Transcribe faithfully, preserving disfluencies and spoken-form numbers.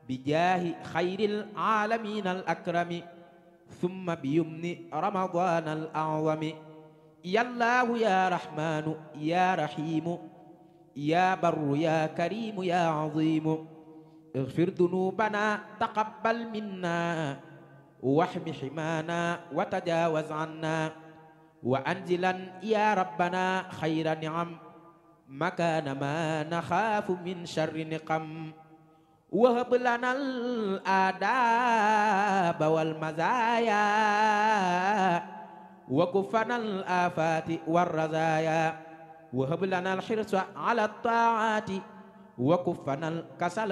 bijaahi xayril aalamiina al akrami summa biyumni ramadaan al a'zami yallaahu ya rahmaanu ya rahiimu ya barru ya kariimu ya aziimu اغفر ذنوبنا تقبل منا واحم حمانا وتجاوز عنا وأنزلا يا ربنا خير نعم مكان ما نخاف من شر نقم وهب لنا الآداب والمزايا وكفنا الآفات والرزايا وهب لنا الحرص على الطاعات وكفنا الكسل